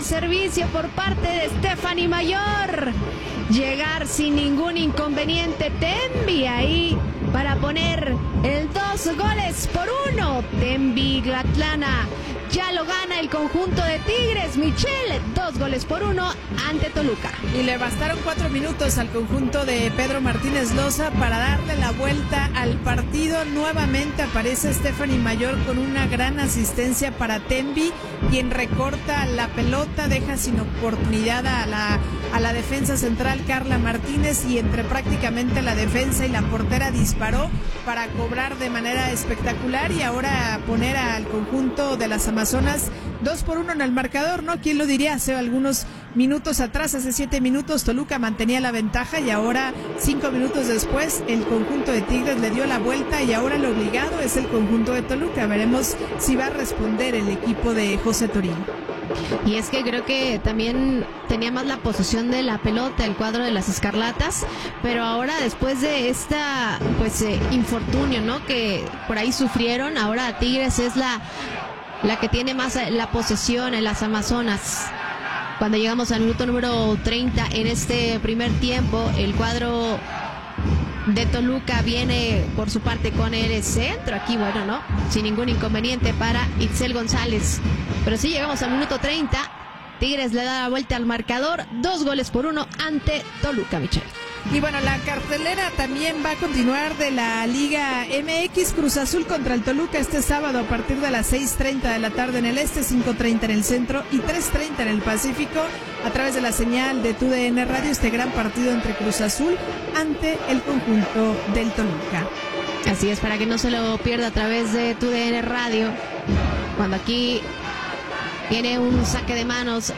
servicio por parte de Stephanie Mayor. Llegar sin ningún inconveniente Tembi ahí para poner el 2-1. Tembi Glatlana ya lo gana el conjunto de Tigres. Michelle, 2-1 ante Toluca. Y le bastaron 4 minutos al conjunto de Pedro Martínez Loza para darle la vuelta al partido. Nuevamente aparece Stephanie Mayor con una gran asistencia para Tembi, quien recorta la pelota, deja sin oportunidad a la defensa central Carla Martínez, y entre prácticamente la defensa y la portera disparó para cobrar de manera espectacular y ahora poner al conjunto de las Amazonas 2-1 en el marcador, ¿no? ¿Quién lo diría? Hace algunos minutos atrás, hace 7 minutos, Toluca mantenía la ventaja y ahora 5 minutos después el conjunto de Tigres le dio la vuelta y ahora el obligado es el conjunto de Toluca. Veremos si va a responder el equipo de José Torino. Y es que creo que también tenía más la posesión de la pelota el cuadro de las Escarlatas, pero ahora después de esta infortunio, ¿no?, que por ahí sufrieron, ahora Tigres es la que tiene más la posesión en las Amazonas. Cuando llegamos al minuto número 30 en este primer tiempo, el cuadro de Toluca viene por su parte con el centro. Aquí, bueno, no, sin ningún inconveniente para Itzel González. Pero sí llegamos al minuto 30. Tigres le da la vuelta al marcador, 2-1 ante Toluca, Michelle. Y bueno, la cartelera también va a continuar de la Liga MX. Cruz Azul contra el Toluca este sábado a partir de las 6:30 de la tarde en el este, 5:30 en el centro y 3:30 en el Pacífico, a través de la señal de TUDN Radio, este gran partido entre Cruz Azul ante el conjunto del Toluca. Así es, para que no se lo pierda a través de TUDN Radio, cuando aquí viene un saque de manos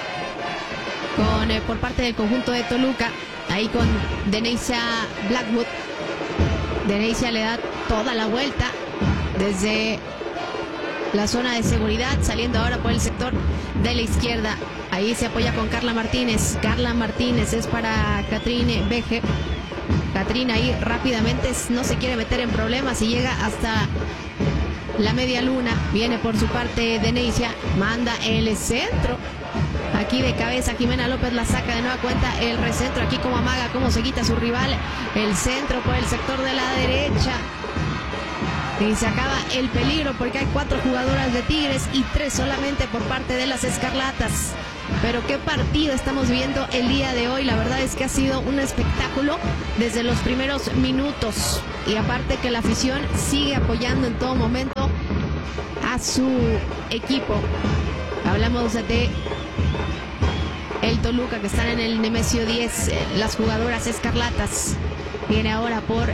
por parte del conjunto de Toluca, ahí con Deneisia Blackwood. Deneisia le da toda la vuelta desde la zona de seguridad, saliendo ahora por el sector de la izquierda. Ahí se apoya con Carla Martínez. Carla Martínez es para Catrine Veje. Catrina ahí rápidamente no se quiere meter en problemas y llega hasta la media luna. Viene por su parte Deneisia, manda el centro. Aquí de cabeza Jimena López la saca de nueva cuenta, el recentro aquí como amaga, como se quita a su rival, el centro por el sector de la derecha. Y se acaba el peligro porque hay 4 jugadoras de Tigres y 3 solamente por parte de las Escarlatas. Pero qué partido estamos viendo el día de hoy. La verdad es que ha sido un espectáculo desde los primeros minutos. Y aparte que la afición sigue apoyando en todo momento a su equipo. Hablamos de el Toluca, que están en el Nemesio 10, las jugadoras Escarlatas. Viene ahora por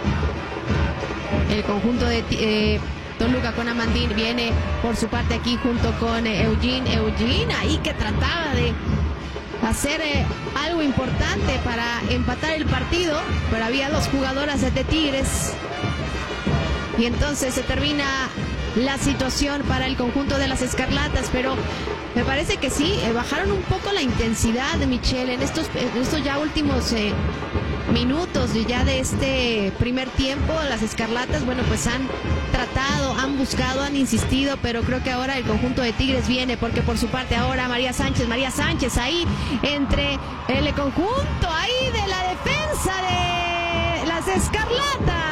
el conjunto de Toluca con Amandine, viene por su parte aquí junto con Eugene ahí que trataba de hacer algo importante para empatar el partido, pero había 2 jugadoras de Tigres y entonces se termina la situación para el conjunto de las Escarlatas. Pero me parece que sí, bajaron un poco la intensidad de Michelle en estos ya últimos minutos ya de este primer tiempo. Las Escarlatas, bueno, pues han tratado, han buscado, han insistido, pero creo que ahora el conjunto de Tigres viene, porque por su parte ahora María Sánchez ahí entre el conjunto ahí de la defensa de las Escarlatas.